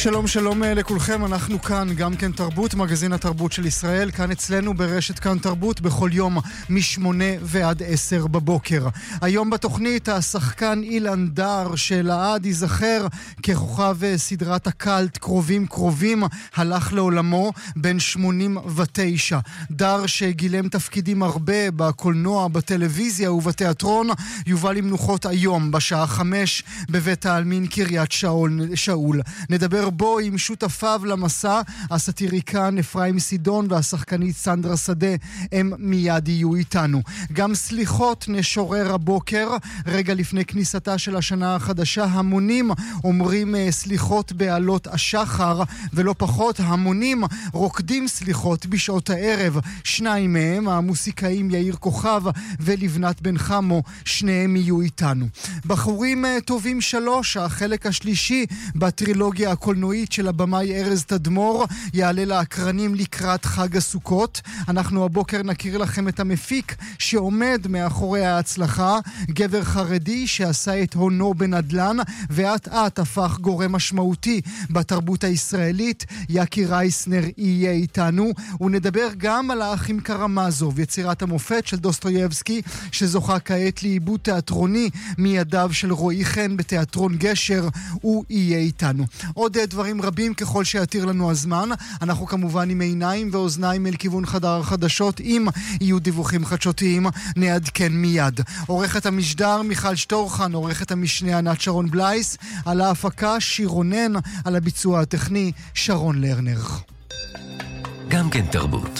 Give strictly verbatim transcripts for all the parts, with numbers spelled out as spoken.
שלום שלום לכולכם, אנחנו כאן גם כן תרבות, מגזין התרבות של ישראל, כאן אצלנו ברשת כאן תרבות בכל יום משמונה ועד עשר בבוקר. היום בתוכנית השחקן אילן דר שלעד ייזכר ככוכב סדרת הקלט קרובים קרובים הלך לעולמו בן שמונים ותשע. דר שגילם תפקידים הרבה בקולנוע, בטלוויזיה ובתיאטרון יובל למנוחות היום בשעה חמש בבית העלמין קריית שאול. שאול. נדבר בו עם שותפיו למסע, הסטיריקן אפרים סידון והשחקנית סנדרה שדה, הם מיד יהיו איתנו. גם סליחות נשורר הבוקר, רגע לפני כניסתה של השנה החדשה, המונים אומרים סליחות בעלות השחר, ולא פחות המונים רוקדים סליחות בשעות הערב. שניים מהם, המוסיקאים יאיר כוכב ולבנת בן חמו, שניהם יהיו איתנו. בחורים טובים שלוש, החלק השלישי בטרילוגיה הקולנועית של הבמאי ארז תדמור, יעלה לאקרנים לקראת חג הסוכות. אנחנו הבוקר נכיר לכם את המפיק שעומד מאחורי ההצלחה, גבר חרדי שעשה את הונו בנדלן ואת את הפך גורם משמעותי בתרבות הישראלית. יקי רייסנר יהיה איתנו, ונדבר גם על האחים קרמזוב, יצירת המופת של דוסטויבסקי שזוכה כעת לעיבוד תיאטרוני מידיו של רועי חן בתיאטרון גשר, הוא יהיה איתנו. עוד דברים רבים ככל שיתיר לנו הזמן. אנחנו כמובן עם עיניים ואוזניים אל כיוון חדר החדשות, אם יהיו דיווחים חדשותיים נעדכן מיד. עורכת המשדר מיכל שטורחן, עורכת המשנה ענת שרון בלייס, על ההפקה שירונן, על הביצוע הטכני שרון לרנר. גם כן תרבות.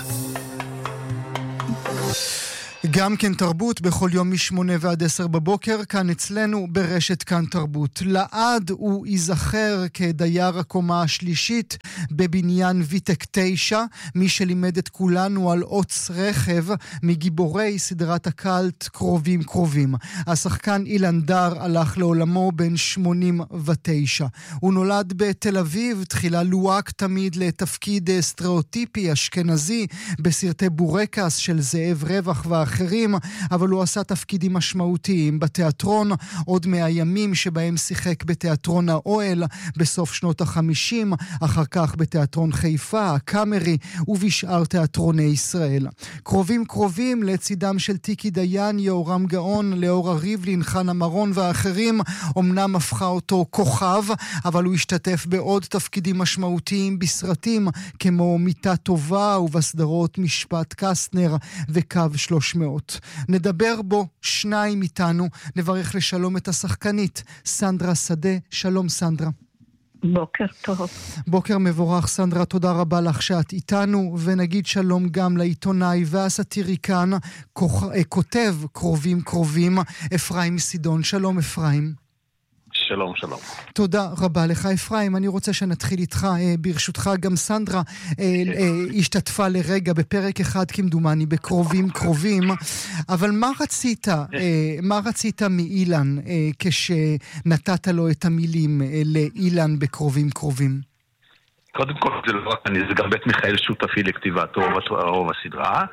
גם כן תרבות בכל יום משמונה ועד עשר בבוקר, כאן אצלנו ברשת כאן תרבות. לעד הוא ייזכר כדייר הקומה השלישית בבניין ויטק תשע, מי שלימד את כולנו על עוץ רכב מגיבורי סדרת הקלט קרובים קרובים. השחקן אילן דר הלך לעולמו בן שמונים ותשע. הוא נולד בתל אביב, תחילה לוהק תמיד לתפקיד סטריאוטיפי אשכנזי בסרטי בורקס של זאב רווח ואחרים, אבל הוא עשה תפקידים משמעותיים בתיאטרון, עוד מהימים שבהם שיחק בתיאטרון האוהל בסוף שנות החמישים, אחר כך בתיאטרון חיפה, הקאמרי ובשאר תיאטרוני ישראל. קרובים קרובים לצידם של טיקי דיין, יהורם גאון, לאורה ריבלין, חנה מרון ואחרים, אמנם הפכה אותו כוכב, אבל הוא השתתף בעוד תפקידים משמעותיים בסרטים כמו מיטה טובה ובסדרות משפט קסטנר וקו שלוש מאות. נדבר בו שניים איתנו. נברך לשלום את השחקנית סנדרה שדה. שלום סנדרה. בוקר טוב. בוקר מבורך סנדרה, תודה רבה לך שאת איתנו, ונגיד שלום גם לעיתונאי והסטיריקן כותב קרובים קרובים אפרים סידון. שלום אפרים. שלום, שלום. תודה רבה לך אפרים. אני רוצה שנתחיל איתך, ברשותך. גם סנדרה השתתפה לרגע בפרק אחד כמדומני בקרובים קרובים, אבל מה רצית, מה רצית מאילן כשנתת לו את המילים לאילן בקרובים קרובים? קודם כל זה לא רק אני, זה גם בית מיכאל שותפי לכתיבת רוב הסדרה,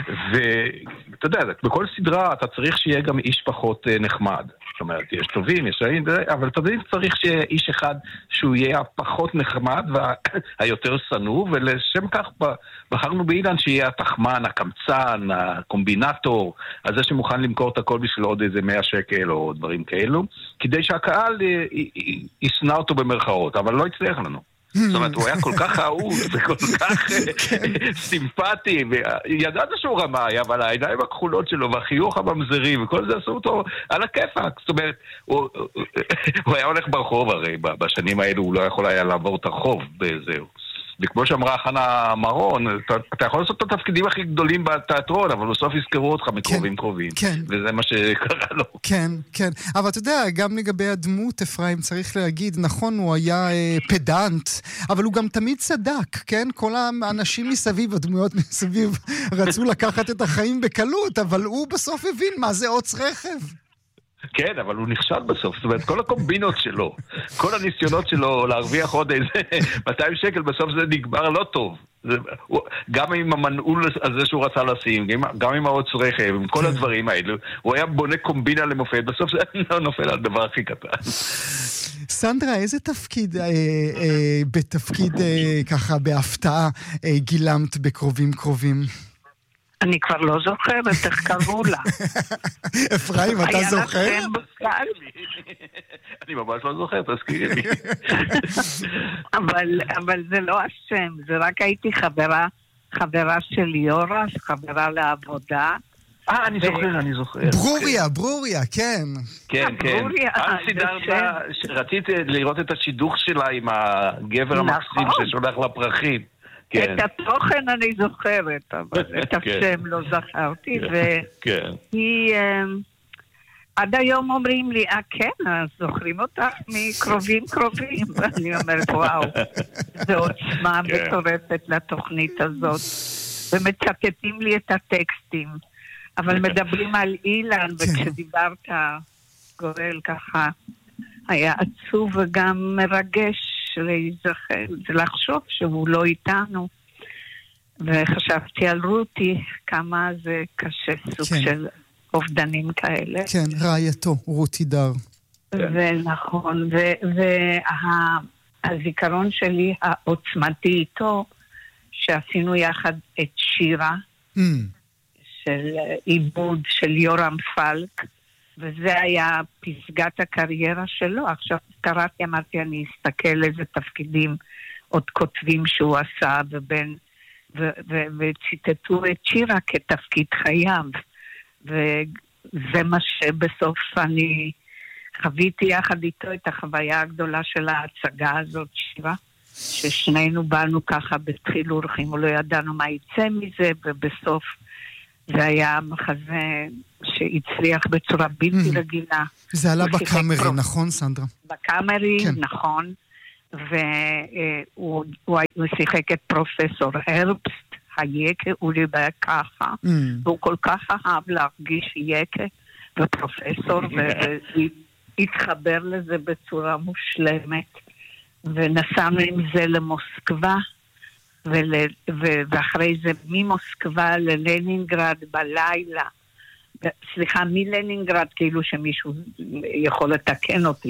ואתה יודע, בכל סדרה אתה צריך שיהיה גם איש פחות נחמד. זאת אומרת, יש טובים, יש רעים, אבל תמיד צריך שיהיה איש אחד שהוא יהיה הפחות נחמד והיותר סנוב, ולשם כך בחרנו באילן שיהיה התחמן, הקמצן, הקומבינטור, הזה שמוכן למכור את הכל בשביל עוד איזה מאה שקל או דברים כאלו, כדי שהקהל ישנא אותו במרכאות, אבל לא יצליח לנו. זאת אומרת, הוא היה כל כך אהוד וכל כך סימפטי, וידעת שהוא רמאי, אבל העיניים הכחולות שלו והחיוך הממזרי וכל זה עשו אותו על הכיפק. זאת אומרת, הוא היה הולך ברחוב, הרי בשנים האלו הוא לא יכול היה לעבור את הרחוב בזהו. וכמו שאמרה חנה מרון, אתה, אתה יכול לעשות את התפקידים הכי גדולים בתיאטרון, אבל בסוף יזכרו אותך מקרובים כן, קרובים. כן. וזה מה שקרה לו. כן, כן. אבל אתה יודע, גם לגבי הדמות, אפרים, צריך להגיד, נכון, הוא היה אה, פדנט, אבל הוא גם תמיד צדק, כן? כל האנשים מסביב, הדמויות מסביב, רצו לקחת את החיים בקלות, אבל הוא בסוף הבין מה זה עוץ רכב. כן, אבל הוא נכשל בסוף. זאת אומרת, כל הקומבינות שלו, כל הניסיונות שלו להרוויח עוד איזה מאתיים שקל, בסוף זה נגמר לא טוב. זה, גם עם המנעול הזה שהוא רצה לשים, גם עם העוץ רכב, עם כל הדברים האלו, הוא היה בונה קומבינה למופת, בסוף זה לא נופל על דבר הכי קטן. סנדרה, איזה תפקיד, אה, אה, בתפקיד אה, ככה בהפתעה אה, גילמת בקרובים קרובים? אני כבר לא זוכרת איך קראו לה. אפרים, אתה זוכר? היה לכם בקל? אני ממש לא זוכר, תזכירי לי. אבל, אבל זה לא השם, זה רק הייתי חברה, חברה של יורה, חברה לעבודה. אה, אני זוכר, אני זוכר. ברוריה, ברוריה, כן. כן, כן. את סידרת לה, רצית לראות את השידוך שלה עם הגבר המקסים ששולח לה פרחים. את התוכן אני זוכרת, אבל את השם לא זכרתי, והיא... עד היום אומרים לי, אה כן, אז זוכרים אותך מקרובים קרובים. ואני אומרת, וואו, זו עוצמה מטורפת לתוכנית הזאת. ומצטטים לי את הטקסטים. אבל מדברים על אילן, וכשדיברת, גורל ככה, היה עצוב וגם מרגש להיזכר, לחשוב שהוא לא איתנו. וחשבתי על רותי, כמה זה קשה, סוג של אובדנים כאלה. כן, רעייתו, רותי דר. ונכון, והזיכרון שלי העוצמתי איתו, שעשינו יחד את שירה, של עיבוד של יורם פלק, וזה היה פסגת הקריירה שלו. עכשיו קראתי, אמרתי, אני אסתכל איזה תפקידים עוד כותבים שהוא עשה, ובין, ו, ו, וציטטו את שירה כתפקיד חייו. וזה מה שבסוף אני חוויתי יחד איתו את החוויה הגדולה של ההצגה הזאת, שירה, ששנינו באנו ככה בתחיל אורחים, ולא ידענו מה יצא מזה, ובסוף זה היה מחזה שהצליח בצורה בלתי רגילה. זה עלה בקאמרי, נכון סנדרה? בקאמרי, נכון, והוא שיחק את פרופסור הרבסט, היקה, הוא דיבר ככה, והוא כל כך אהב להרגיש יקה ופרופסור, והתחבר לזה בצורה מושלמת, ונסענו עם זה למוסקבה, ואחרי זה ממוסקבה ללנינגרד בלילה, סליחה, מלנינגרד, כאילו שמישהו יכול לתקן אותי.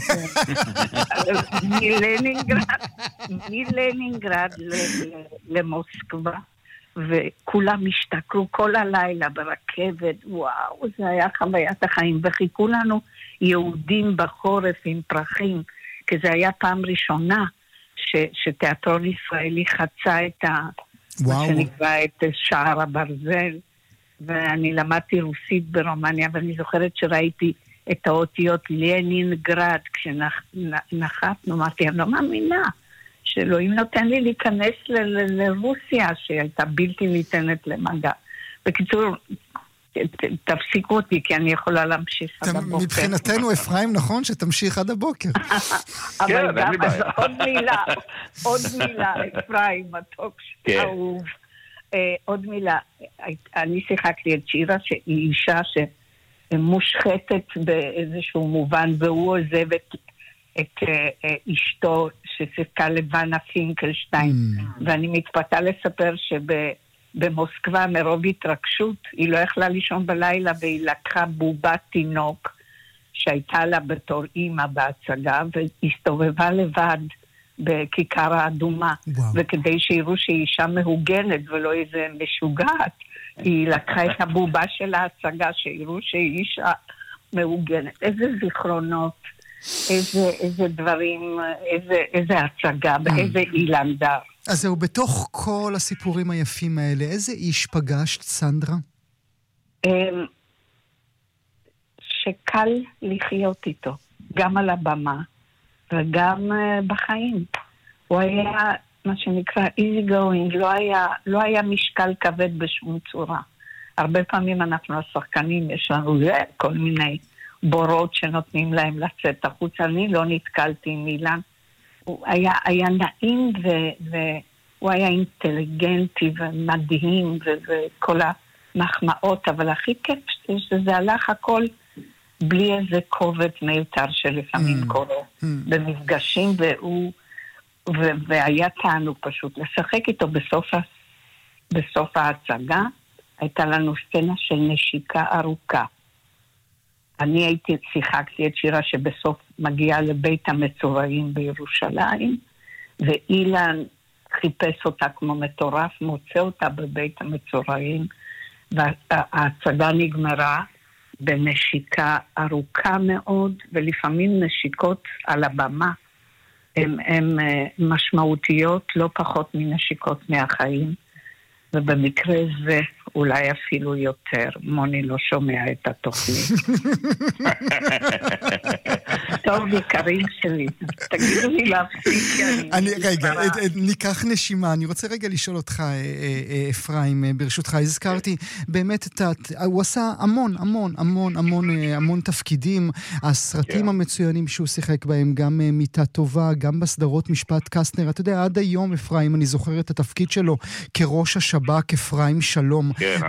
מלנינגרד, מלנינגרד למוסקבה, וכולם השתכרו כל הלילה ברכבת, וואו, זה היה חוויית החיים, וחיכו לנו יהודים בחורף עם פרחים, כי זה היה פעם ראשונה ש, שתיאטרון ישראלי חצה את ה... מה שנקרא את שער הברזל, ואני למדתי רוסית ברומניה, ואני זוכרת שראיתי את האותיות לנינגרד, כשנחתנו, אמרתי, אני לא מאמינה, שאלוהים נותן לי להיכנס ל- ל- לרוסיה, שהייתה בלתי ניתנת למגע. בקיצור, תפסיקו אותי, כי אני יכולה להמשיך עד הבוקר. מבחינתנו, אפרים, נכון שתמשיך עד הבוקר. אבל גם, עוד מילה, עוד מילה, אפרים, מתוק, אהוב. עוד מילה, אני שיחקתי את שירה, שהיא אישה שמושחתת באיזשהו מובן, והוא עוזב את אשתו ששיחקה לבנה פינקלשטיין, ואני מתפתה לספר שב... במוסקבה מרוב התרגשות, היא לא יכלה לישון בלילה, והיא לקחה בובת תינוק שהייתה לה בתור אימא בהצגה, והסתובבה לבד בכיכר האדומה. וואו. וכדי שיראו שהיא אישה מהוגנת ולא איזה משוגעת, היא לקחה את הבובה של ההצגה, שיראו שהיא אישה מהוגנת. איזה זיכרונות, איזה, איזה דברים, איזה, איזה הצגה, ואיזה אילן דר. אז זהו, בתוך כל הסיפורים היפים האלה, איזה איש פגשת, סנדרה? שקל לחיות איתו, גם על הבמה וגם בחיים. הוא היה, מה שנקרא, easy going, לא היה, לא היה משקל כבד בשום צורה. הרבה פעמים אנחנו השחקנים, יש לנו זה, כל מיני בורות שנותנים להם לצאת החוץ. אני לא נתקלתי עם אילן. הוא היה, היה נעים ו- והוא היה אינטליגנטי ומדהים ו- וכל המחמאות, אבל הכי כיף שזה הלך הכל בלי איזה כובד מיותר שלפעמים mm. קורה mm. במפגשים, והוא, ו- והיה תענוג פשוט לשחק איתו. בסוף, ה- בסוף ההצגה הייתה לנו סצנה של נשיקה ארוכה. אני הייתי, שיחקתי את שירה שבסוף מגיעה לבית המצורעים בירושלים, ואילן חיפש אותה כמו מטורף, מוצא אותה בבית המצורעים, וההצגה נגמרה בנשיקה ארוכה מאוד, ולפעמים נשיקות על הבמה, הן משמעותיות לא פחות מנשיקות מהחיים, ובמקרה זה אולי אפילו יותר. מוני לא שומע את התוכנית. טוב, יקרים שלי, תגידו לי להפסיק. אני, רגע, ניקח נשימה. אני רוצה רגע לשאול אותך, אפרים, ברשותך. הזכרתי באמת, הוא עשה המון, המון, המון, המון, המון תפקידים. הסרטים המצוינים שהוא שיחק בהם, גם מיטה טובה, גם בסדרות משפט קסטנר. אתה יודע, עד היום, אפרים, אני זוכר את התפקיד שלו כראש השב"כ, אפרים שלום,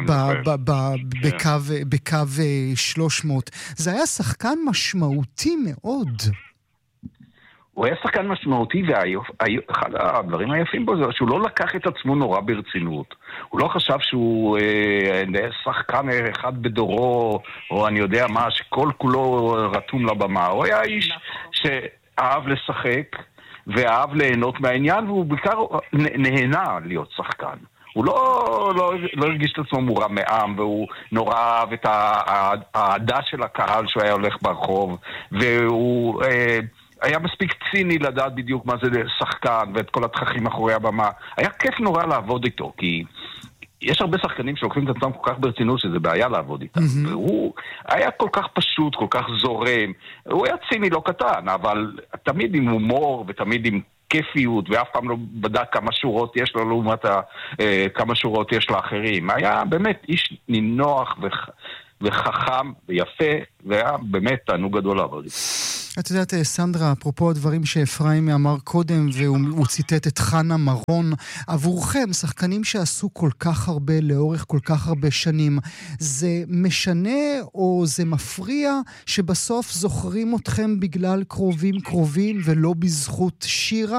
בקו שלוש מאות. זה היה שחקן משמעותי מאוד. הוא היה שחקן משמעותי, ואחד הדברים היפים בו זה שהוא לא לקח את עצמו נורא ברצינות. הוא לא חשב שהוא שחקן אחד בדורו, או אני יודע מה, שכל כולו רתום לבמה. הוא היה איש שאהב לשחק, ואהב ליהנות מהעניין, והוא בעיקר נהנה להיות שחקן. הוא לא, לא, לא הרגיש את עצמו מורם מעם, והוא נורא אהב את העדה של הקהל שהוא היה הולך ברחוב, והוא אה, היה מספיק ציני לדעת בדיוק מה זה שחקן, ואת כל התככים אחורי הבמה. היה כיף נורא לעבוד איתו, כי יש הרבה שחקנים שלוקחים את עצמם כל כך ברצינות, שזה בעיה לעבוד איתם. Mm-hmm. והוא היה כל כך פשוט, כל כך זורם. הוא היה ציני לא קטן, אבל תמיד עם הומור, ותמיד עם כיפיות, ואף פעם לא בדק כמה שורות יש לו לעומת ה, אה, כמה שורות יש לאחרים. היה באמת איש נינוח וח, וחכם ויפה, והיה באמת תענוג גדול לעבוד. את יודעת, סנדרה, אפרופו הדברים שאפרים אמר קודם, והוא ציטט את חנה מרון, עבורכם, שחקנים שעשו כל כך הרבה, לאורך כל כך הרבה שנים, זה משנה או זה מפריע שבסוף זוכרים אתכם בגלל קרובים קרובים ולא בזכות שירה?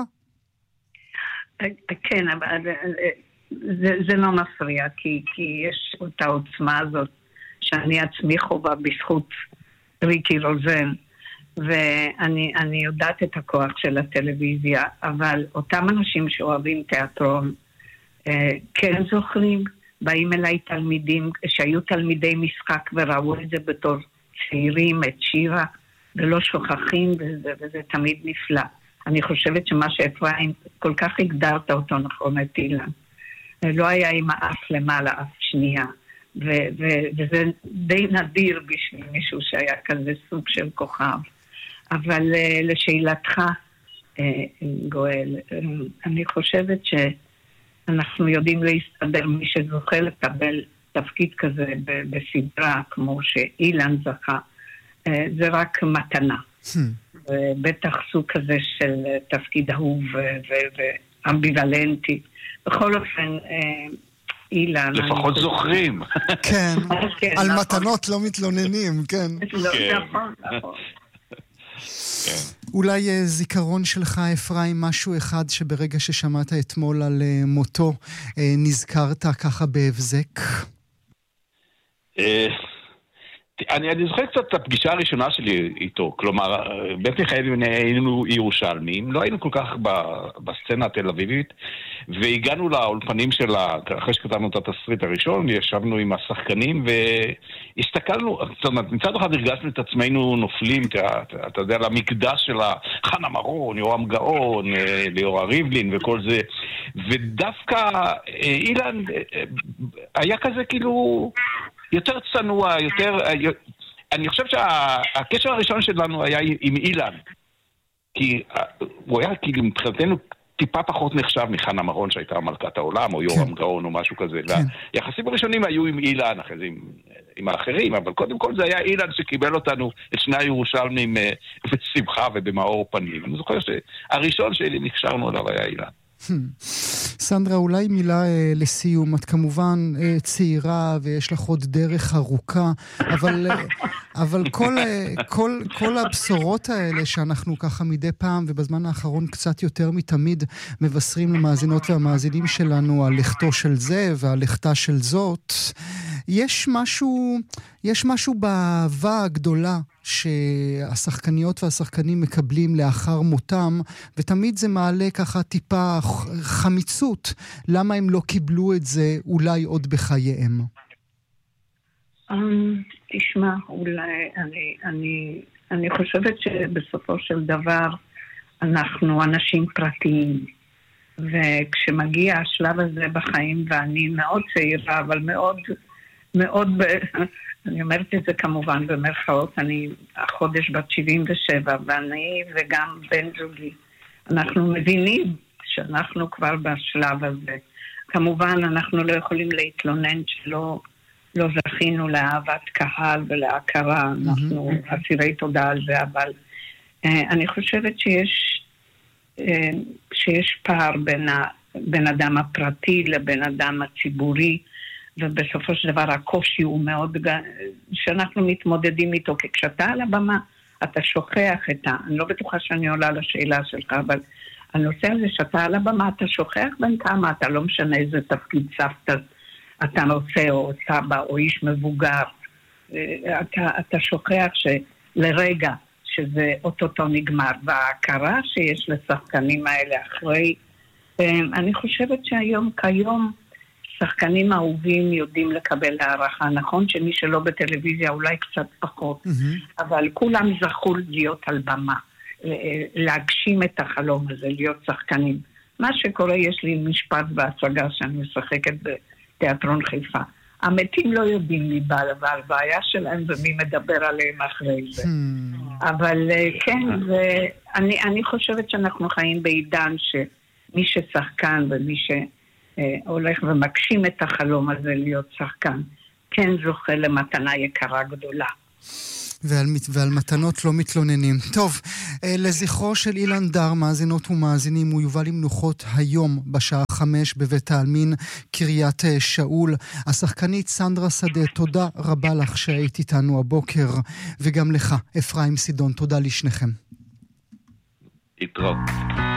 כן, אבל זה, זה לא מפריע, כי, כי יש אותה עוצמה הזאת שאני עצמי חובה בזכות ריקי רוזן, ואני אני יודעת את הכוח של הטלוויזיה, אבל אותם אנשים שאוהבים תיאטרון אה, כן זוכרים, באים אליי תלמידים שהיו תלמידי משחק וראו את זה בתור צעירים, את שירה, ולא שוכחים, וזה, וזה תמיד נפלא. אני חושבת שמה שאפרים, כל כך הגדרת אותו נכון את אילן. לא היה עם האף למעלה, אף שנייה. ו- ו- וזה די נדיר בשביל מישהו שהיה כזה סוג של כוכב. אבל uh, לשאלתך, uh, גואל, uh, אני חושבת שאנחנו יודעים להסתדר, מי שזוכה לקבל תפקיד כזה ב- בסדרה, כמו שאילן זכה, uh, זה רק מתנה. Hmm. ובטח סוג כזה של תפקיד אהוב ואמביוולנטי. בכל אופן, uh, אילן. לפחות זוכרים. כן, על מתנות לא מתלוננים, כן. נכון, נכון. אולי זיכרון שלך, אפרים, משהו אחד שברגע ששמעת אתמול על מותו, נזכרת ככה בהבזק? אני, אני זוכר קצת את הפגישה הראשונה שלי איתו, כלומר, בית מיכאל ואני היינו ירושלמים, לא היינו כל כך בסצנה התל אביבית, והגענו לאולפנים שלה, אחרי שכתבנו את התסריט הראשון, ישבנו עם השחקנים והסתכלנו, זאת אומרת, מצד אחד הרגשנו את עצמנו נופלים, אתה, אתה יודע, למקדש של חנה מרון, יורם גאון, ליאורה ריבלין וכל זה, ודווקא אילן היה כזה כאילו יותר צנוע, יותר... אני חושב שהקשר הראשון שלנו היה עם אילן, כי הוא היה כאילו מבחינתנו טיפה פחות נחשב מחנה מרון שהייתה מלכת העולם, או יורם גאון או משהו כזה. והיחסים הראשונים היו עם אילן, אחרי זה עם, עם האחרים, אבל קודם כל זה היה אילן שקיבל אותנו, את שני הירושלמים, בשמחה ובמאור פנים. אני זוכר שהראשון שלי נקשרנו עליו היה אילן. סנדרה, אולי מילה אה, לסיום. את כמובן אה, צעירה ויש לך עוד דרך ארוכה, אבל, אה, אבל כל, אה, כל, כל הבשורות האלה שאנחנו ככה מדי פעם ובזמן האחרון קצת יותר מתמיד מבשרים למאזינות והמאזינים שלנו על לכתו של זה ועל לכתה של זאת, יש משהו, יש משהו באהבה הגדולה שהשחקניות והשחקנים מקבלים לאחר מותם, ותמיד זה מעלה ככה טיפה חמיצות. למה הם לא קיבלו את זה אולי עוד בחייהם? תשמע, אולי אני, אני, אני חושבת שבסופו של דבר אנחנו אנשים פרטיים, וכשמגיע השלב הזה בחיים, ואני מאוד צעירה, אבל מאוד, מאוד, אני אומרת את זה כמובן במרכאות, אני החודש בת שבעים ושבע, ואני וגם בן זוגי, אנחנו מבינים שאנחנו כבר בשלב הזה. כמובן אנחנו לא יכולים להתלונן שלא לא זכינו לאהבת קהל ולהכרה, אנחנו אסירי תודה על זה, אבל אני חושבת שיש שיש פער בין הבן אדם הפרטי לבן אדם הציבורי, ובסופו של דבר הקושי הוא מאוד, שאנחנו מתמודדים איתו, כי כשאתה על הבמה, אתה שוכח את ה... אני לא בטוחה שאני עולה לשאלה שלך, אבל הנושא הזה שאתה על הבמה, אתה שוכח בין כמה, אתה לא משנה איזה תפקיד סבתא אתה נושא, או סבא, או איש מבוגר, אתה, אתה שוכח שלרגע, שזה אוטוטו נגמר, וההכרה שיש לשחקנים האלה אחרי, אני חושבת שהיום, כיום, שחקנים אהובים יודעים לקבל הערכה, נכון שמי שלא בטלוויזיה אולי קצת פחות, mm-hmm. אבל כולם זכו להיות על במה, להגשים את החלום הזה, להיות שחקנים. מה שקורה, יש לי משפט בהצגה שאני משחקת בתיאטרון חיפה. המתים לא יודעים מי בא, והבעיה שלהם ומי מדבר עליהם אחרי זה. Hmm. אבל כן, ואני, אני חושבת שאנחנו חיים בעידן שמי ששחקן ומי שהולך ומגשים את החלום הזה להיות שחקן, כן זוכה למתנה יקרה גדולה. ועל, ועל מתנות לא מתלוננים. טוב, לזכרו של אילן דר, מאזינות ומאזינים, הוא יובא למנוחות היום בשעה חמש בבית העלמין קריית שאול. השחקנית סנדרה שדה, תודה רבה לך שהיית איתנו הבוקר, וגם לך, אפרים סידון, תודה לשניכם. התראות.